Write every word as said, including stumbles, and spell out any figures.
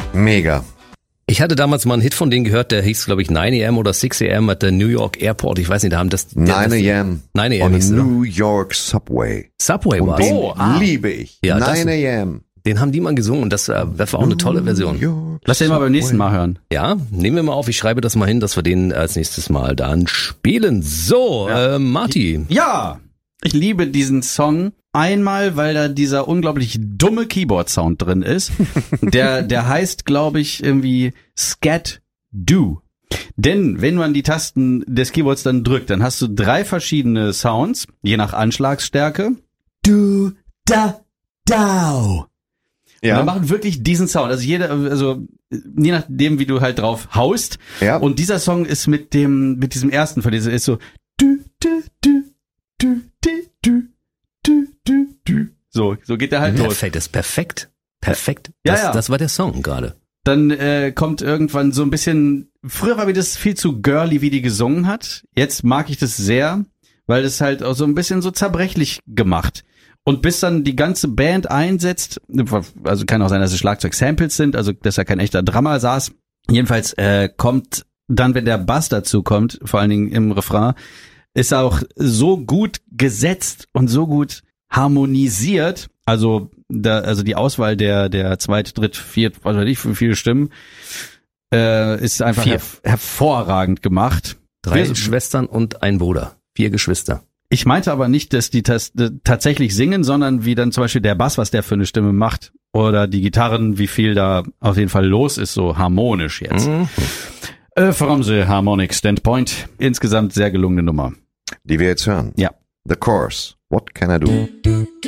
Mega. Ich hatte damals mal einen Hit von denen gehört, der hieß, glaube ich, nine a.m. oder six a.m. at the New York Airport. Ich weiß nicht, da haben das... nine a.m. nine a.m. on hieß the der. New York Subway. Subway Und war den Oh, ah. liebe ich. Ja, das- nine a.m. Den haben die mal gesungen und das, äh, das war auch eine tolle Version. New York Lass den mal beim Subway. nächsten Mal hören. Ja, nehmen wir mal auf. Ich schreibe das mal hin, dass wir den als nächstes Mal dann spielen. So, Ja. äh, Marty. Ja, ich liebe diesen Song. Einmal, weil da dieser unglaublich dumme Keyboard-Sound drin ist. Der, der heißt, glaube ich, irgendwie Scat Do. Denn wenn man die Tasten des Keyboards dann drückt, dann hast du drei verschiedene Sounds, je nach Anschlagsstärke. Du, da, dau. Ja. Und dann machen wirklich diesen Sound. Also jeder, also je nachdem, wie du halt drauf haust. Ja. Und dieser Song ist mit dem, mit diesem ersten von diesem ist so du, du, du, du, du, du, du, du, du. So, so geht der halt los. Perfekt, das ist perfekt. Perfekt. Ja, Das, ja. das war der Song gerade. Dann äh, kommt irgendwann so ein bisschen, früher war mir das viel zu girly, wie die gesungen hat. Jetzt mag ich das sehr, weil das halt auch so ein bisschen so zerbrechlich gemacht. Und bis dann die ganze Band einsetzt, also kann auch sein, dass es Schlagzeug-Samples sind, also dass da kein echter Drummer saß. Jedenfalls äh, kommt dann, wenn der Bass dazu kommt, vor allen Dingen im Refrain, ist er auch so gut gesetzt und so gut harmonisiert. Also da, also die Auswahl der der zweit, dritt, viert, was weiß ich, für viele Stimmen äh, ist einfach Vier. herv- hervorragend gemacht. Drei Wir- Schwestern und ein Bruder. Vier Geschwister. Ich meinte aber nicht, dass die tas- äh, tatsächlich singen, sondern wie dann zum Beispiel der Bass, was der für eine Stimme macht. Oder die Gitarren, wie viel da auf jeden Fall los ist, so harmonisch jetzt. Mhm. Äh, from the Harmonic Standpoint. Insgesamt sehr gelungene Nummer. Die wir jetzt hören. Ja. The Chorus. What can I do?